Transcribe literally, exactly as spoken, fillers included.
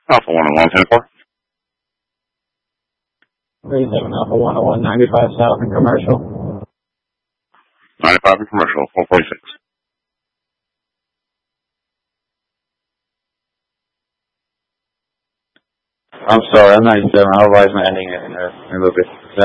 Alpha one oh one, ten four. three seven Alpha one oh one, ninety-five South and Commercial. ninety-five and Commercial, four forty-six. I'm sorry, I'm ninety-seven. I'll rise my ending in a little bit.